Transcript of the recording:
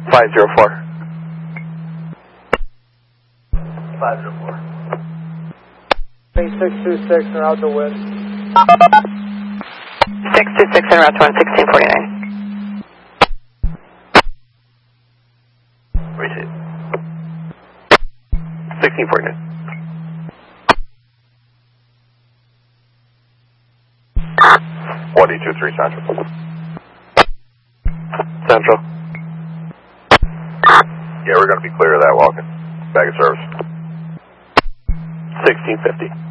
504. 504. 626 and route to wind. 626 and route to wind, 1649. Appreciate it. 1649. One, 2, 3, Central. Central. Yeah, we're going to be clear of that walking. Back of service. 1650.